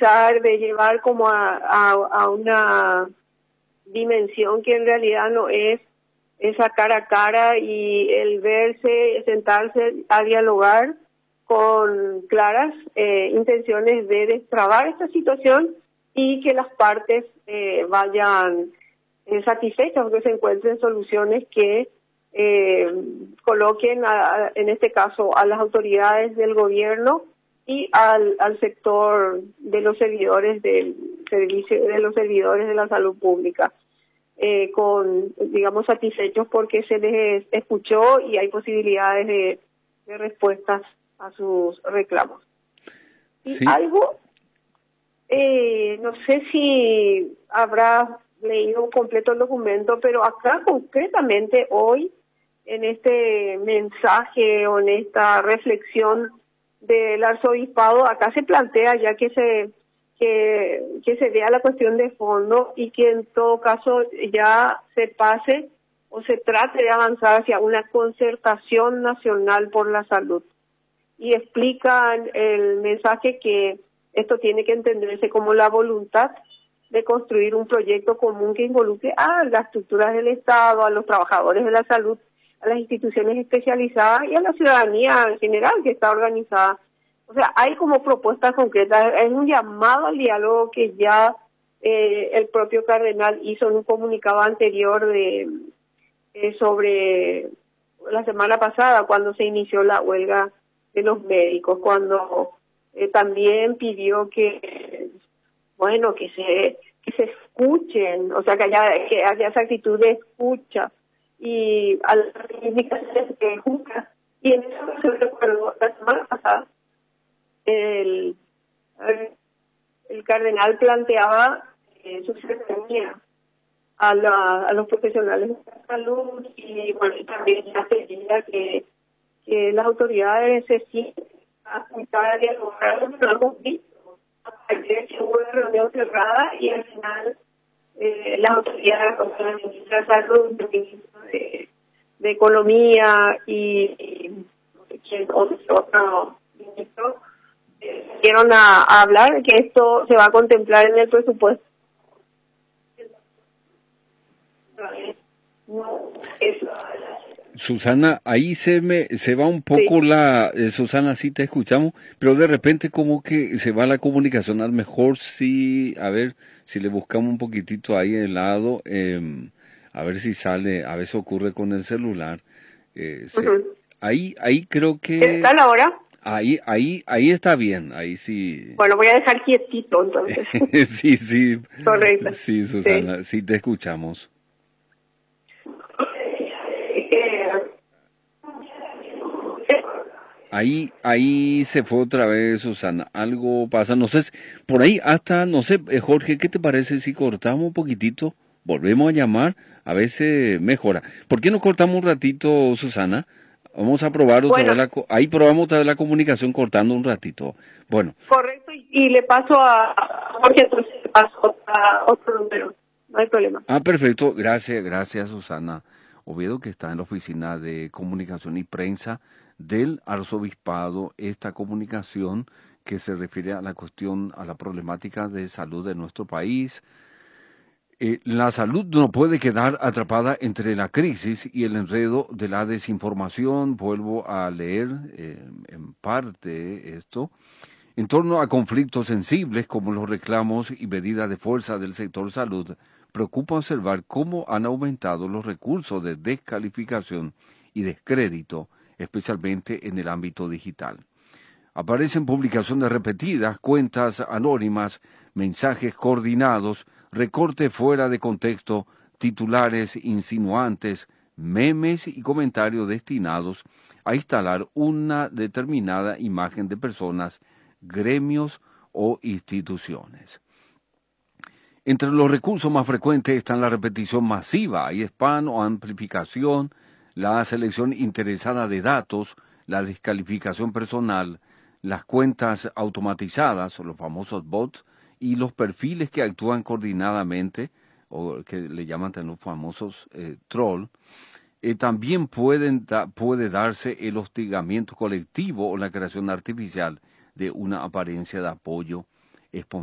profundizar, de llevar como a una dimensión que en realidad no es esa cara a cara y el verse, sentarse a dialogar con claras intenciones de destrabar esta situación y que las partes vayan satisfechas, que se encuentren soluciones que coloquen en este caso a las autoridades del gobierno y al sector de los servidores del servicio, de los servidores de la salud pública, digamos, satisfechos porque se les escuchó y hay posibilidades de respuestas a sus reclamos. Y Sí. algo, no sé si habrá leído completo el documento, pero acá concretamente hoy, en este mensaje o en esta reflexión del arzobispado, acá se plantea ya que se vea la cuestión de fondo y que en todo caso ya se pase o se trate de avanzar hacia una concertación nacional por la salud. Y explican el mensaje que esto tiene que entenderse como la voluntad de construir un proyecto común que involucre a las estructuras del Estado, a los trabajadores de la salud, a las instituciones especializadas y a la ciudadanía en general que está organizada. O sea, hay como propuestas concretas, es un llamado al diálogo que ya el propio cardenal hizo en un comunicado anterior sobre la semana pasada, cuando se inició la huelga de los médicos, cuando también pidió que se escuchen, o sea, que haya esa actitud de escucha y a las reivindicaciones justas. Y en eso me recuerdo, la semana pasada, el cardenal planteaba su cercanía a los profesionales de la salud y bueno, también ya pedía que las autoridades se sienten a escuchar, a dialogar, lo que no hemos visto. Ayer hubo una reunión cerrada y al final las autoridades, como la ministra de Salud, el ministro de Economía y no sé quién, otro ministro, quieren a hablar de que esto se va a contemplar en el presupuesto. No, eso. Susana, ahí se va un poco Susana, sí te escuchamos, pero de repente como que se va la comunicación. A lo mejor sí, a ver si le buscamos un poquitito ahí en el lado, a ver si sale. A veces ocurre con el celular. Ahí creo que ¿Está la hora? ahí está bien, ahí sí. Bueno, voy a dejar quietito entonces. Sí. Correcto. Sí, Susana, sí te escuchamos. Ahí se fue otra vez, Susana. Algo pasa, no sé, por ahí hasta, no sé, Jorge, ¿qué te parece si cortamos un poquitito? Volvemos a llamar, a veces mejora. ¿Por qué no cortamos un ratito, Susana? Vamos a probar otra vez ahí probamos otra vez la comunicación cortando un ratito. Bueno. Correcto, y le paso a Jorge, entonces le paso a otro número, no hay problema. Perfecto, gracias, Susana Oviedo, que está en la oficina de comunicación y prensa del arzobispado. Esta comunicación que se refiere a la cuestión, a la problemática de salud de nuestro país. La salud no puede quedar atrapada entre la crisis y el enredo de la desinformación. Vuelvo a leer en parte esto. En torno a conflictos sensibles como los reclamos y medidas de fuerza del sector salud, preocupa observar cómo han aumentado los recursos de descalificación y descrédito, especialmente en el ámbito digital. Aparecen publicaciones repetidas, cuentas anónimas, mensajes coordinados, recortes fuera de contexto, titulares insinuantes, memes y comentarios destinados a instalar una determinada imagen de personas, gremios o instituciones. Entre los recursos más frecuentes están la repetición masiva y spam o amplificación, la selección interesada de datos, la descalificación personal, las cuentas automatizadas o los famosos bots y los perfiles que actúan coordinadamente o que le llaman también los famosos troll. También puede darse el hostigamiento colectivo o la creación artificial de una apariencia de apoyo espontáneo.